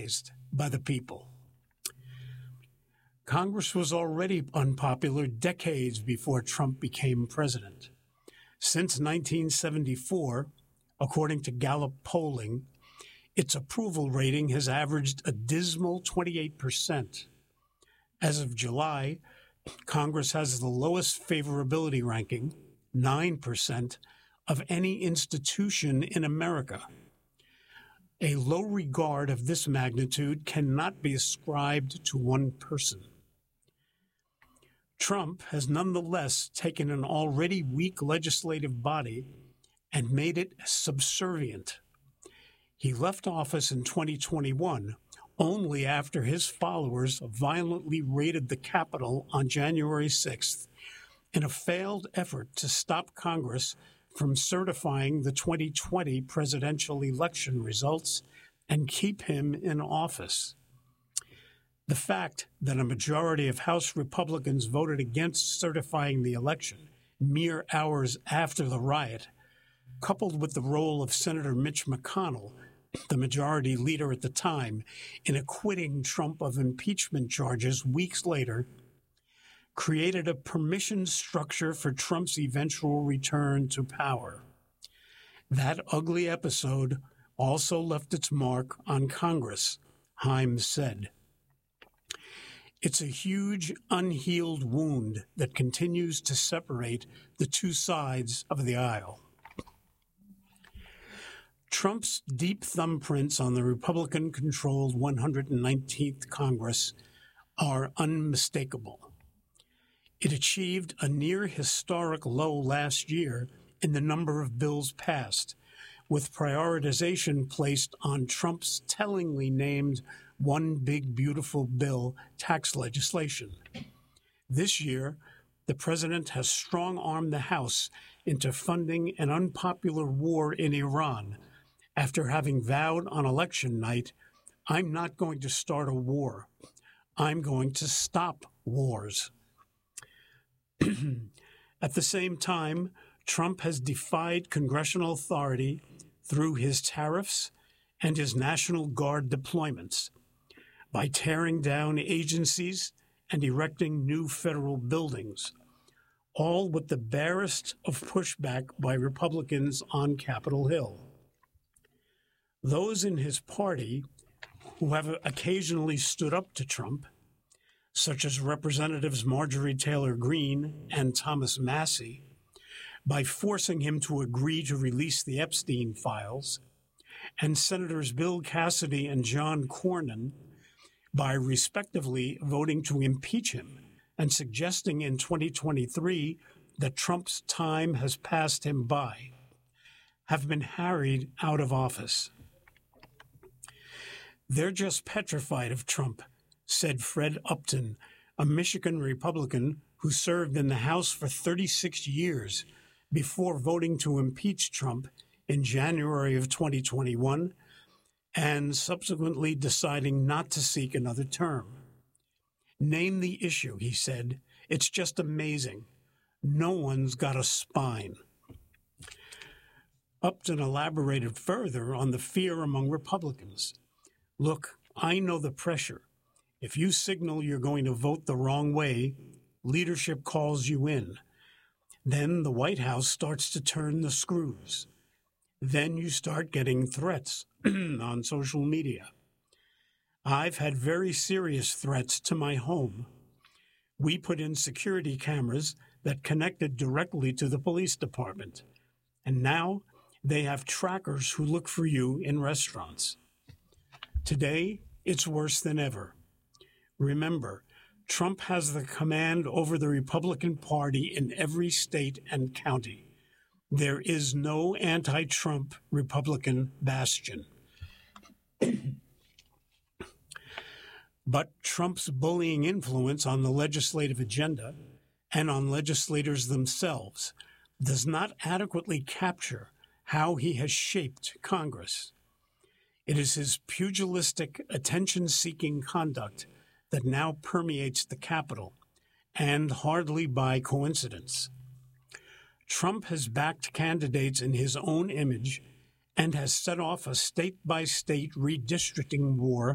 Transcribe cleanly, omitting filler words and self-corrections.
despised by the people. Congress was already unpopular decades before Trump became president. Since 1974, according to Gallup polling, its approval rating has averaged a dismal 28%. As of July, Congress has the lowest favorability ranking, 9%, of any institution in America. A low regard of this magnitude cannot be ascribed to one person. Trump has nonetheless taken an already weak legislative body and made it subservient. He left office in 2021 only after his followers violently raided the Capitol on January 6th in a failed effort to stop Congress from certifying the 2020 presidential election results and keep him in office. The fact that a majority of House Republicans voted against certifying the election mere hours after the riot, coupled with the role of Senator Mitch McConnell, the majority leader at the time, in acquitting Trump of impeachment charges weeks later, created a permission structure for Trump's eventual return to power. That ugly episode also left its mark on Congress, Himes said. It's a huge, unhealed wound that continues to separate the two sides of the aisle. Trump's deep thumbprints on the Republican-controlled 119th Congress are unmistakable. It achieved a near-historic low last year in the number of bills passed, with prioritization placed on Trump's tellingly named One Big Beautiful Bill tax legislation. This year, the president has strong-armed the House into funding an unpopular war in Iran after having vowed on election night, "I'm not going to start a war. I'm going to stop wars." At the same time, Trump has defied congressional authority through his tariffs and his National Guard deployments by tearing down agencies and erecting new federal buildings, all with the barest of pushback by Republicans on Capitol Hill. Those in his party who have occasionally stood up to Trump, such as Representatives Marjorie Taylor Greene and Thomas Massie, by forcing him to agree to release the Epstein files, and Senators Bill Cassidy and John Cornyn by respectively voting to impeach him and suggesting in 2023 that Trump's time has passed him by, have been harried out of office. "They're just petrified of Trump," said Fred Upton, a Michigan Republican who served in the House for 36 years before voting to impeach Trump in January of 2021 and subsequently deciding not to seek another term. "Name the issue," he said. "It's just amazing. No one's got a spine." Upton elaborated further on the fear among Republicans. "Look, I know the pressure. If you signal you're going to vote the wrong way, leadership calls you in. Then the White House starts to turn the screws. Then you start getting threats on social media. I've had very serious threats to my home. We put in security cameras that connected directly to the police department. And now they have trackers who look for you in restaurants. Today, it's worse than ever. Remember, Trump has the command over the Republican Party in every state and county. There is no anti-Trump Republican bastion." But Trump's bullying influence on the legislative agenda and on legislators themselves does not adequately capture how he has shaped Congress. It is his pugilistic, attention-seeking conduct that now permeates the Capitol, and hardly by coincidence. Trump has backed candidates in his own image and has set off a state-by-state redistricting war